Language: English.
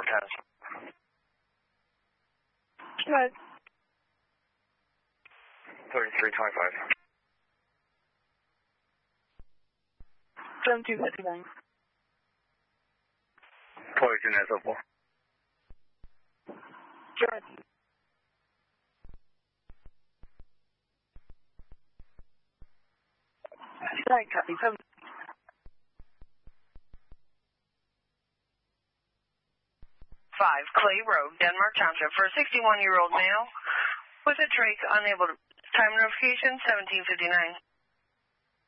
Denmark Township. Right. 3325. 7259. Poison as a ball. Sure. Right, copy. 7. 5 Clay Road, Denmark Township, for a 61-year-old male with a trach unable to... Time notification, 1759.